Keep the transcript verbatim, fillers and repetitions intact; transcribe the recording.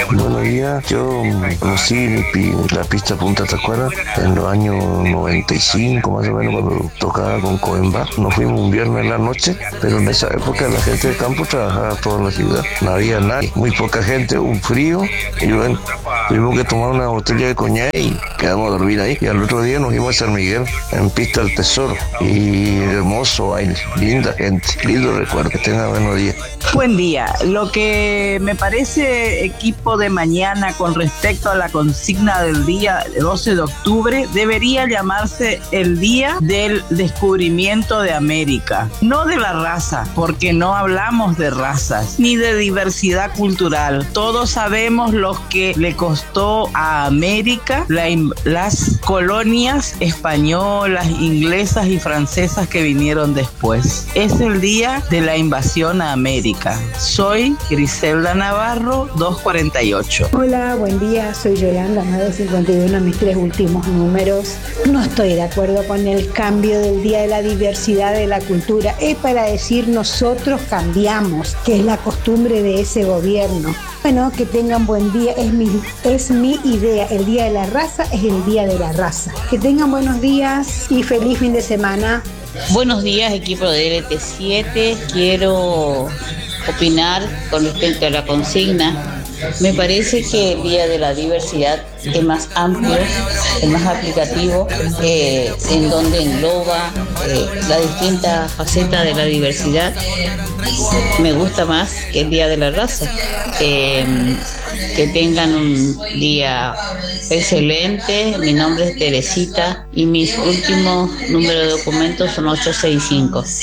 Buenos días, yo mm, conocí mi pi- la pista Punta Tacuara en los años noventa y cinco más o menos cuando tocaba con Coemba. Nos fuimos un viernes en la noche, pero en esa época la gente de campo trabajaba toda la ciudad. No había nadie, muy poca gente, un frío y bueno, tuvimos que tomar una botella de coñac y quedamos a dormir ahí. Y al otro día nos fuimos a San Miguel en Pista del Tesoro y hermoso baile, linda gente, lindo recuerdo, que tenga buenos días. Buen día. Lo que me parece, equipo de mañana, con respecto a la consigna del día doce de octubre, debería llamarse el Día del Descubrimiento de América. No de la raza, porque no hablamos de razas, ni de diversidad cultural. Todos sabemos lo que le costó a América la, las colonias españolas, inglesas y francesas que vinieron después. Es el día de la invasión a América. Soy Griselda Navarro, doscientos cuarenta y ocho. Hola, buen día, soy Yolanda, más de cincuenta y uno, mis tres últimos números. No estoy de acuerdo con el cambio del Día de la Diversidad de la Cultura. Es para decir nosotros cambiamos, que es la costumbre de ese gobierno. Bueno, que tengan buen día, es mi, es mi idea. El Día de la Raza es el Día de la Raza. Que tengan buenos días y feliz fin de semana. Buenos días, equipo de L T siete. Quiero opinar con respecto a la consigna. Me parece que el Día de la Diversidad es más amplio, es más aplicativo, eh, en donde engloba eh, las distintas facetas de la diversidad. Me gusta más que el Día de la Raza. Eh, que tengan un día excelente. Mi nombre es Teresita y mis últimos números de documentos son ochocientos sesenta y cinco.